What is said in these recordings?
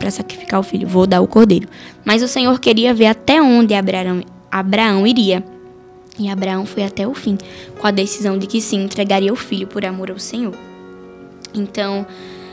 para sacrificar o filho, vou dar o cordeiro. Mas o Senhor queria ver até onde Abraão iria. E Abraão foi até o fim, com a decisão de que sim, entregaria o filho por amor ao Senhor. Então,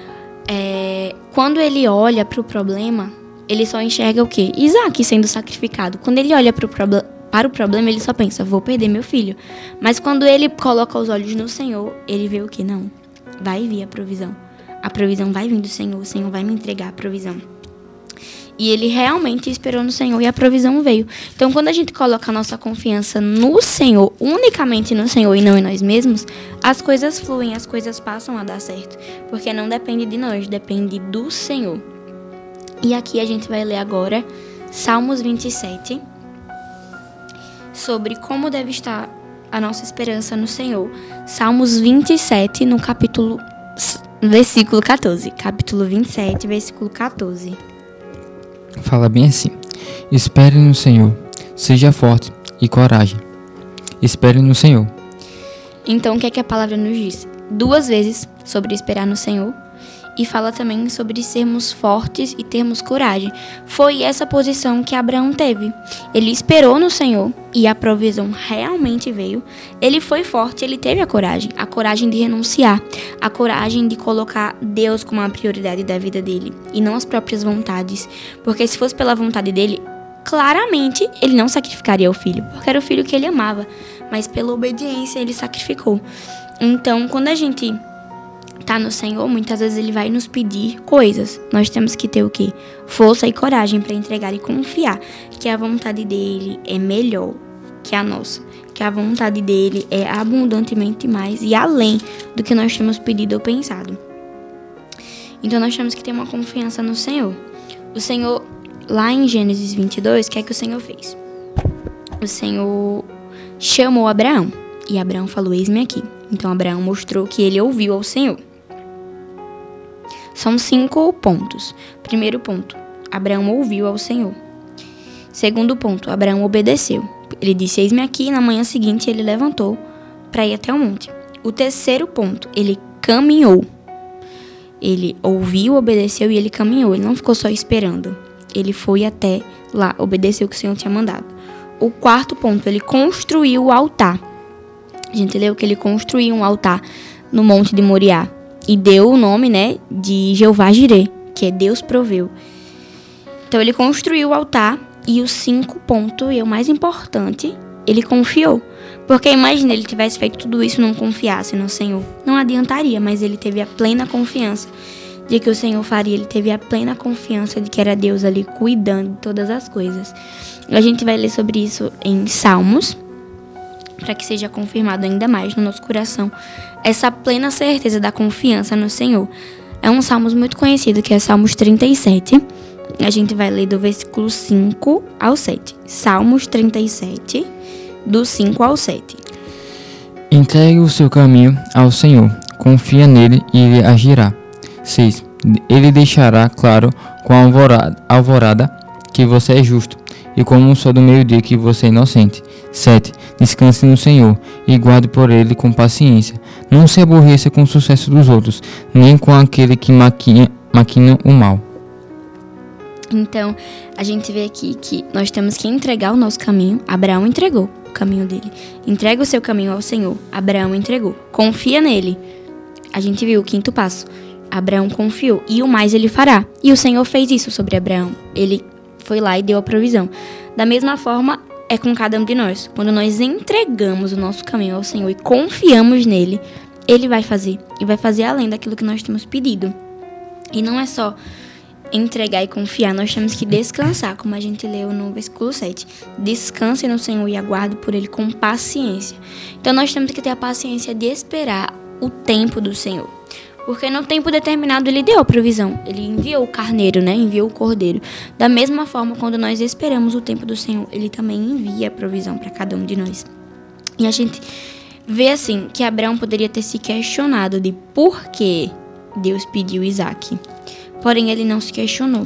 quando ele olha para o problema, ele só enxerga o quê? Isaac sendo sacrificado. Quando ele olha para o problema, ele só pensa, vou perder meu filho. Mas quando ele coloca os olhos no Senhor, ele vê o quê? Não, vai vir a provisão. A provisão vai vir do Senhor, o Senhor vai me entregar a provisão. E ele realmente esperou no Senhor e a provisão veio. Então, quando a gente coloca a nossa confiança no Senhor, unicamente no Senhor e não em nós mesmos, as coisas fluem, as coisas passam a dar certo. Porque não depende de nós, depende do Senhor. E aqui a gente vai ler agora Salmos 27, sobre como deve estar a nossa esperança no Senhor. Salmos 27, no versículo 14. Capítulo 27, versículo 14. Fala bem assim: espere no Senhor, seja forte e coragem. Espere no Senhor. Então, o que é que a palavra nos diz? 2 vezes sobre esperar no Senhor. E fala também sobre sermos fortes e termos coragem. Foi essa posição que Abraão teve. Ele esperou no Senhor e a provisão realmente veio. Ele foi forte, ele teve a coragem de renunciar, a coragem de colocar Deus como a prioridade da vida dele e não as próprias vontades. Porque se fosse pela vontade dele, claramente ele não sacrificaria o filho, porque era o filho que ele amava. Mas pela obediência ele sacrificou. Então, quando a gente tá no Senhor, muitas vezes ele vai nos pedir coisas. Nós temos que ter o quê? Força e coragem para entregar e confiar que a vontade dele é melhor que a nossa, que a vontade dele é abundantemente mais e além do que nós temos pedido ou pensado. Então nós temos que ter uma confiança no Senhor. O Senhor, lá em Gênesis 22, o que é que o Senhor fez? O Senhor chamou Abraão e Abraão falou, eis-me aqui. Então Abraão mostrou que ele ouviu ao Senhor. São 5 pontos. Primeiro ponto, Abraão ouviu ao Senhor. Segundo ponto, Abraão obedeceu. Ele disse, eis-me aqui, e na manhã seguinte ele levantou para ir até o monte. O terceiro ponto, ele caminhou. Ele ouviu, obedeceu e ele caminhou. Ele não ficou só esperando. Ele foi até lá, obedeceu o que o Senhor tinha mandado. O quarto ponto, ele construiu o altar. A gente leu que ele construiu um altar no Monte de Moriá. E deu o nome, de Jeová Jireh, que é Deus proveu. Então ele construiu o altar. E o 5 ponto, e o mais importante, ele confiou. Porque imagina, ele tivesse feito tudo isso e não confiasse no Senhor. Não adiantaria, mas ele teve a plena confiança de que o Senhor faria. Ele teve a plena confiança de que era Deus ali cuidando de todas as coisas. A gente vai ler sobre isso em Salmos, para que seja confirmado ainda mais no nosso coração essa plena certeza da confiança no Senhor. É um Salmos muito conhecido, que é Salmos 37. A gente vai ler do versículo 5 ao 7. Salmos 37, do 5 ao 7. Entregue o seu caminho ao Senhor, confia nele e ele agirá. 6. Ele deixará claro com a alvorada que você é justo, e como o sol do meio-dia que você é inocente. 7. Descanse no Senhor e guarde por ele com paciência. Não se aborreça com o sucesso dos outros, nem com aquele que maquina o mal. Então, a gente vê aqui que nós temos que entregar o nosso caminho. Abraão entregou o caminho dele. Entrega o seu caminho ao Senhor. Abraão entregou. Confia nele. A gente viu o 5º passo. Abraão confiou. E o mais ele fará. E o Senhor fez isso sobre Abraão. Ele foi lá e deu a provisão. Da mesma forma, é com cada um de nós. Quando nós entregamos o nosso caminho ao Senhor e confiamos nele, ele vai fazer. E vai fazer além daquilo que nós temos pedido. E não é só entregar e confiar, nós temos que descansar, como a gente leu no versículo 7. Descanse no Senhor e aguarde por ele com paciência. Então nós temos que ter a paciência de esperar o tempo do Senhor. Porque no tempo determinado ele deu a provisão. Ele enviou o carneiro, enviou o cordeiro. Da mesma forma, quando nós esperamos o tempo do Senhor, ele também envia a provisão para cada um de nós. E a gente vê assim que Abraão poderia ter se questionado de por que Deus pediu Isaac. Porém, ele não se questionou.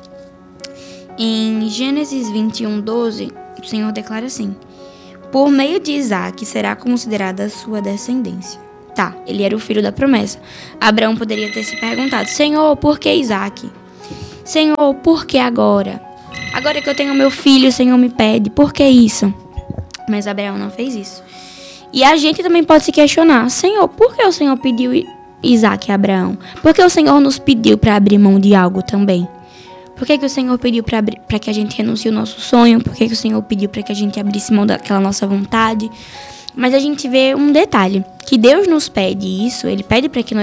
Em Gênesis 21:12, o Senhor declara assim: por meio de Isaac será considerada a sua descendência. Tá, ele era o filho da promessa. Abraão poderia ter se perguntado: Senhor, por que Isaac? Senhor, por que agora? Agora que eu tenho meu filho, o Senhor me pede, por que isso? Mas Abraão não fez isso. E a gente também pode se questionar, Senhor, por que o Senhor pediu Isaac a Abraão? Por que o Senhor nos pediu para abrir mão de algo também? Por que o Senhor pediu para que a gente renuncie o nosso sonho? Por que o Senhor pediu para que a gente abrisse mão daquela nossa vontade? Mas a gente vê um detalhe, que Deus nos pede isso, Ele pede para que nós